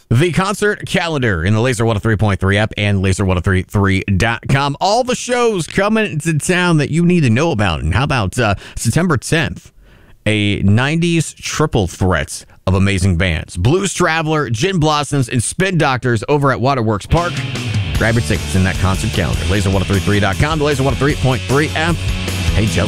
The concert calendar in the Laser 103.3 app and laser1033.com. All the shows coming to town that you need to know about. And how about September 10th? A 90s triple threat of amazing bands. Blues Traveler, Gin Blossoms, and Spin Doctors over at Waterworks Park. Grab your tickets in that concert calendar. Laser1033.com, the Laser 103.3 app. Hey, Jelly.